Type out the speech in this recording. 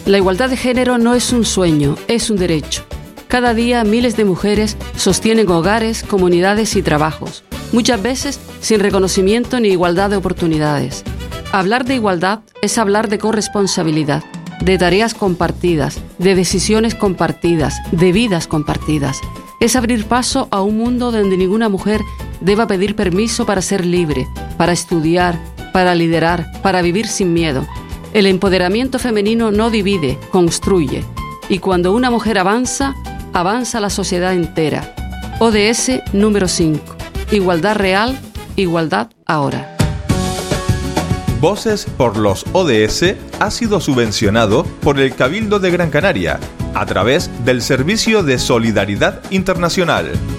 La igualdad de género no es un sueño, es un derecho. Cada día miles de mujeres sostienen hogares, comunidades y trabajos, muchas veces sin reconocimiento ni igualdad de oportunidades. Hablar de igualdad es hablar de corresponsabilidad, de tareas compartidas, de decisiones compartidas, de vidas compartidas. Es abrir paso a un mundo donde ninguna mujer deba pedir permiso para ser libre, para estudiar, para liderar, para vivir sin miedo. El empoderamiento femenino no divide, construye. Y cuando una mujer avanza, avanza la sociedad entera. ODS número 5. Igualdad real, igualdad ahora. Voces por los ODS ha sido subvencionado por el Cabildo de Gran Canaria a través del Servicio de Solidaridad Internacional.